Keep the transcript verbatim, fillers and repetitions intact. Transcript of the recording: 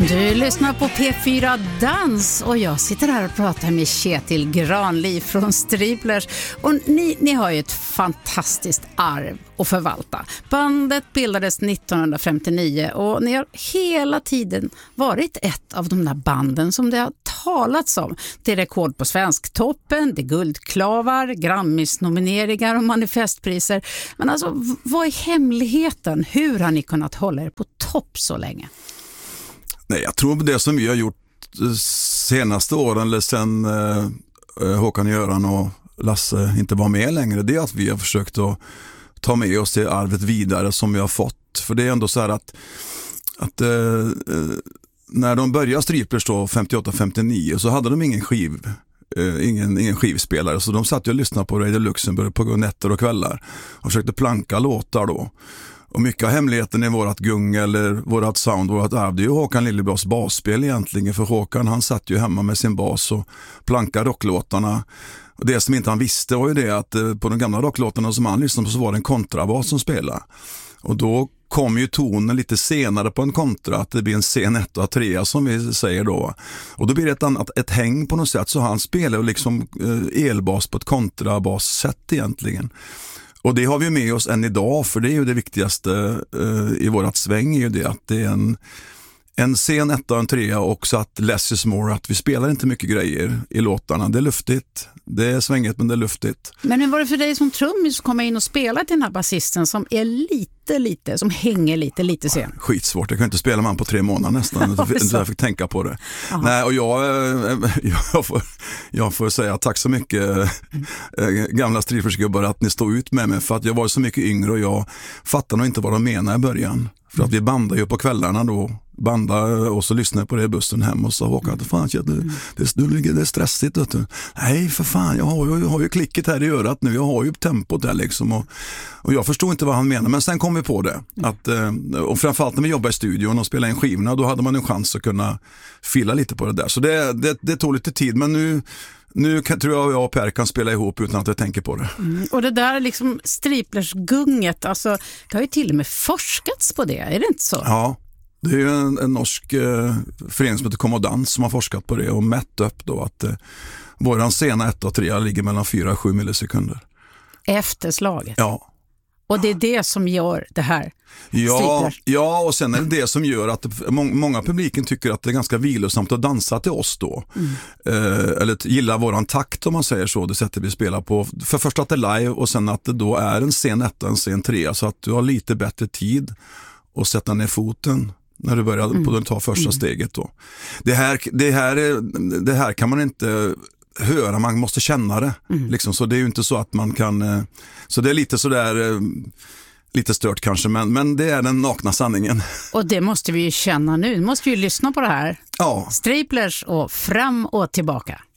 Du lyssnar på P fyra Dans och jag sitter här och pratar med Kjetil Granli från Striplers. Och ni, ni har ju ett fantastiskt arv att förvalta. Bandet bildades nittonhundrafemtionio och ni har hela tiden varit ett av de där banden som det har talats om. Det är rekord på Svensktoppen, det är guldklavar, Grammis-nomineringar och manifestpriser. Men alltså, vad är hemligheten? Hur har ni kunnat hålla er på topp så länge? Nej, jag tror det som vi har gjort senaste åren eller sen eh, Håkan Göran och Lasse inte var med längre, det är att vi har försökt att ta med oss det arvet vidare som vi har fått. För det är ändå så här att, att eh, när de började Striplers då femtioåtta femtionio så hade de ingen skiv eh, ingen, ingen skivspelare, så de satt ju och lyssnade på Radio Luxemburg på nätter och kvällar och försökte planka låtar då. Och mycket av hemligheten i vårat gung eller vårat sound, vårat arv, det är ju Håkan Lillebras basspel egentligen. För Håkan, han satt ju hemma med sin bas och plankade rocklåtarna. Och det som inte han visste var ju det att på de gamla rocklåtarna som han lyssnade på så var det en kontrabas som spelade. Och då kom ju tonen lite senare på en kontra, att det blir en scen ett och trea som vi säger då. Och då blir det ett annat, ett häng på något sätt, så han spelar liksom elbas på ett kontrabas-sätt egentligen. Och det har vi med oss än idag, för det är ju det viktigaste uh, i vårat sväng är ju det att det är en, en scen etta och en trea och så att less is more, att vi spelar inte mycket grejer i låtarna. Det är luftigt, det är svänget men det är luftigt. Men hur var det för dig som trummis att komma in och spela till den här basisten som är lite, lite, som hänger lite, lite sen? Skitsvårt, jag kan inte spela med han på tre månader nästan, ja, inte jag fick tänka på det. Aha. Nej, och jag, jag, får, jag får säga tack så mycket mm. gamla Striplers-gubbar att ni stod ut med mig, för att jag var så mycket yngre och jag fattade nog inte vad de menade i början. För att vi bandade ju på kvällarna då, bandade och så lyssnade på det i bussen hem och sa Håkan, fan, det, det, det är stressigt. Vet du. Nej, för fan, jag har, jag har ju klicket här i örat nu, jag har ju tempot där liksom. Och, och jag förstod inte vad han menade, men sen kom vi på det. Att, och framförallt när vi jobbade i studion och spelade in skivorna, då hade man en chans att kunna fylla lite på det där. Så det, det, det tog lite tid, men nu... Nu kan, tror jag jag och Per kan spela ihop utan att jag tänker på det. Mm. Och det där liksom Striplers-gunget, alltså, det har ju till och med forskats på det, är det inte så? Ja, det är ju en, en norsk eh, förening som heter Kommodans som har forskat på det och mätt upp då att eh, våran sena ett och tre ligger mellan fyra och sju millisekunder. Efter slaget? Ja. Och det är det som gör det här? Ja, ja, och sen är det det som gör att må- många publiken tycker att det är ganska vilosamt att dansa till oss då. Mm. Eh, eller gilla våran takt om man säger så, det sättet vi spelar på. För först att det är live och sen att det då är en scen etta, en scen trea, så att du har lite bättre tid att sätta ner foten när du börjar mm. på att ta första mm. steget då. Det här, det, här, det här kan man inte... höra, man måste känna det mm. liksom, så det är ju inte så att man kan, så det är lite sådär lite stört kanske, men, men det är den nakna sanningen. Och det måste vi ju känna nu, nu måste vi ju lyssna på det här. Ja. Striplers och fram och tillbaka.